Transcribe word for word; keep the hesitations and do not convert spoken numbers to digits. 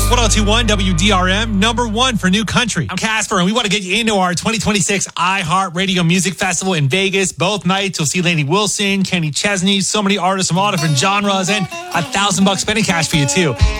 ten twenty-one W D R M, number one for new country. I'm Casper, and we want to get you into our twenty twenty-six iHeartRadio Music Festival in Vegas. Both nights, you'll see Lainey Wilson, Kenny Chesney, so many artists from all different genres, and a thousand bucks spending cash for you, too.